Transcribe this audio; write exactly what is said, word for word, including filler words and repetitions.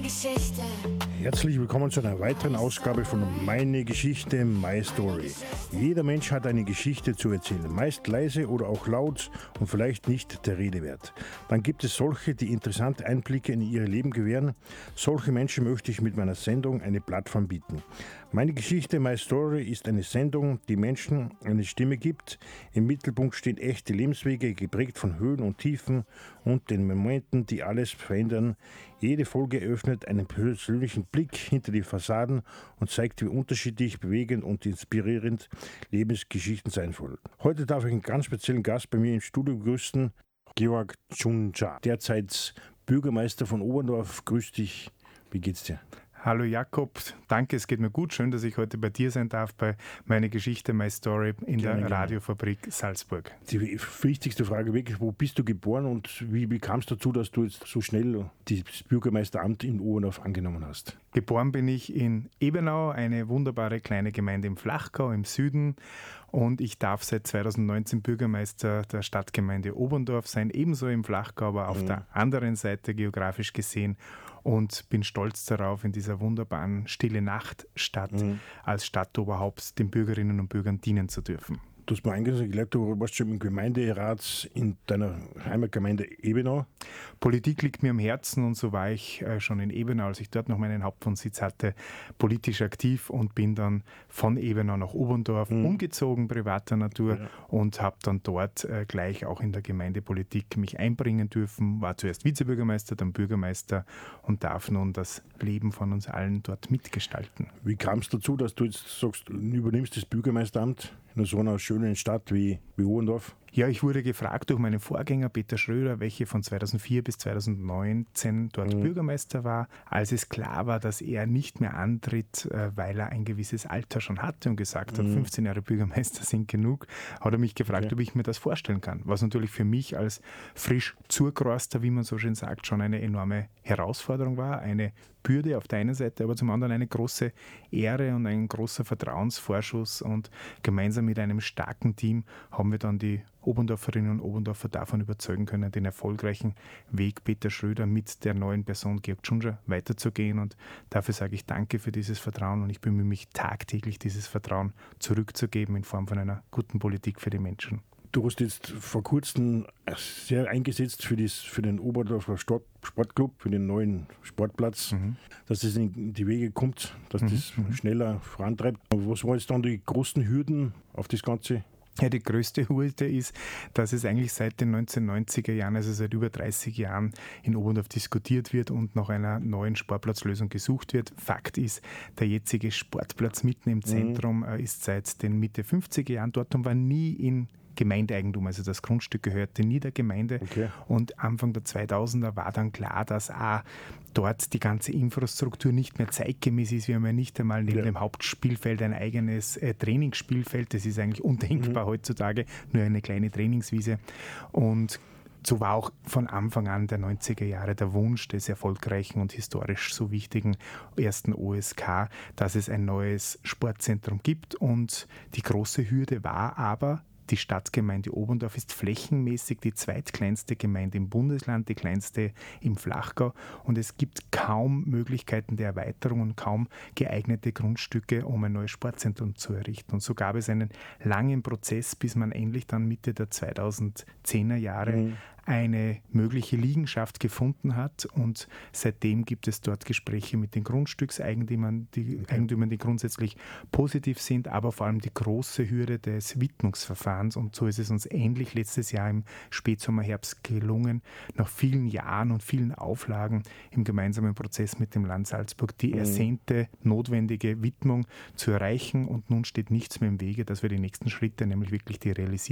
Geschichte. Herzlich willkommen zu einer weiteren Ausgabe von Meine Geschichte, My Story. Jeder Mensch hat eine Geschichte zu erzählen, meist leise oder auch laut und vielleicht nicht der Rede wert. Dann gibt es solche, die interessante Einblicke in ihr Leben gewähren. Solche Menschen möchte ich mit meiner Sendung eine Plattform bieten. Meine Geschichte, My Story ist eine Sendung, die Menschen eine Stimme gibt. Im Mittelpunkt stehen echte Lebenswege, geprägt von Höhen und Tiefen und den Momenten, die alles verändern. Jede Folge eröffnet einen persönlichen Blick hinter die Fassaden und zeigt, wie unterschiedlich, bewegend und inspirierend Lebensgeschichten sein wollen. Heute darf ich einen ganz speziellen Gast bei mir im Studio begrüßen, Georg Tschunja, derzeit Bürgermeister von Oberndorf. Grüß dich, wie geht's dir? Hallo Jakob, danke, es geht mir gut. Schön, dass ich heute bei dir sein darf, bei Meine Geschichte, My Story in gerne, der Radiofabrik Salzburg. Die wichtigste Frage wirklich, wo bist du geboren und wie, wie kam es dazu, dass du jetzt so schnell das Bürgermeisteramt in Oberndorf angenommen hast? Geboren bin ich in Ebenau, eine wunderbare kleine Gemeinde im Flachgau im Süden, und ich darf seit zweitausendneunzehn Bürgermeister der Stadtgemeinde Oberndorf sein, ebenso im Flachgau, aber auf mhm. der anderen Seite geografisch gesehen, und bin stolz darauf, in dieser wunderbaren Stille-Nacht-Stadt mhm. als Stadtoberhaupt den Bürgerinnen und Bürgern dienen zu dürfen. Du hast mir eingesagt, ich glaube, du warst schon im Gemeinderat in deiner Heimatgemeinde Ebenau. Politik liegt mir am Herzen, und so war ich äh, schon in Ebenau, als ich dort noch meinen Hauptwohnsitz hatte, politisch aktiv und bin dann von Ebenau nach Oberndorf mhm. umgezogen, privater Natur, ja. und habe dann dort äh, gleich auch in der Gemeindepolitik mich einbringen dürfen, war zuerst Vizebürgermeister, dann Bürgermeister und darf nun das Leben von uns allen dort mitgestalten. Wie kam es dazu, dass du jetzt sagst, du übernimmst das Bürgermeisteramt in so einer schönen Stadt wie, wie Oberndorf? Ja, ich wurde gefragt durch meinen Vorgänger Peter Schröder, welcher von zweitausendvier bis zweitausendneunzehn dort mhm. Bürgermeister war. Als es klar war, dass er nicht mehr antritt, weil er ein gewisses Alter schon hatte und gesagt hat, mhm. fünfzehn Jahre Bürgermeister sind genug, hat er mich gefragt, okay. ob ich mir das vorstellen kann. Was natürlich für mich als frisch Zugeroster, wie man so schön sagt, schon eine enorme Herausforderung war, eine Bürde auf der einen Seite, aber zum anderen eine große Ehre und ein großer Vertrauensvorschuss, und gemeinsam mit einem starken Team haben wir dann die Oberndorferinnen und Oberndorfer davon überzeugen können, den erfolgreichen Weg Peter Schröder mit der neuen Person Georg Tschunja weiterzugehen, und dafür sage ich danke für dieses Vertrauen, und ich bemühe mich tagtäglich, dieses Vertrauen zurückzugeben in Form von einer guten Politik für die Menschen. Du hast jetzt vor kurzem sehr eingesetzt für, das, für den Oberndorfer Sportclub, für den neuen Sportplatz, mhm. dass das in die Wege kommt, dass mhm. das schneller vorantreibt. Was waren jetzt dann die großen Hürden auf das Ganze? Ja, die größte Hürde ist, dass es eigentlich seit den neunzehnhundertneunziger Jahren, also seit über dreißig Jahren, in Oberndorf diskutiert wird und nach einer neuen Sportplatzlösung gesucht wird. Fakt ist, der jetzige Sportplatz mitten im Zentrum mhm. ist seit den Mitte fünfziger Jahren dort und war nie in Gemeindeeigentum, also das Grundstück gehörte nie der Gemeinde. Okay. Und Anfang der zweitausender war dann klar, dass auch dort die ganze Infrastruktur nicht mehr zeitgemäß ist. Wir haben ja nicht einmal neben ja. dem Hauptspielfeld ein eigenes äh, Trainingsspielfeld. Das ist eigentlich undenkbar mhm. heutzutage, nur eine kleine Trainingswiese. Und so war auch von Anfang an der neunziger Jahre der Wunsch des erfolgreichen und historisch so wichtigen ersten O S K, dass es ein neues Sportzentrum gibt. Und die große Hürde war aber, die Stadtgemeinde Oberndorf ist flächenmäßig die zweitkleinste Gemeinde im Bundesland, die kleinste im Flachgau, und es gibt kaum Möglichkeiten der Erweiterung und kaum geeignete Grundstücke, um ein neues Sportzentrum zu errichten. Und so gab es einen langen Prozess, bis man endlich dann Mitte der zweitausendzehner Jahre mhm. eine mögliche Liegenschaft gefunden hat, und seitdem gibt es dort Gespräche mit den Grundstückseigentümern, die okay. Eigentümern, die grundsätzlich positiv sind, aber vor allem die große Hürde des Widmungsverfahrens, und so ist es uns endlich letztes Jahr im Spätsommer, Herbst gelungen, nach vielen Jahren und vielen Auflagen im gemeinsamen Prozess mit dem Land Salzburg die mhm. ersehnte, notwendige Widmung zu erreichen, und nun steht nichts mehr im Wege, dass wir die nächsten Schritte, nämlich wirklich die Realisierung